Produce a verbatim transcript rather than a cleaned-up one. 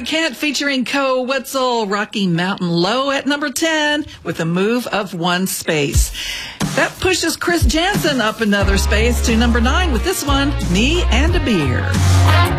Kent featuring Co Wetzel, Rocky Mountain Low at number ten with a move of one space. That pushes Chris Jansen up another space to number nine with this one, Me and a Beer.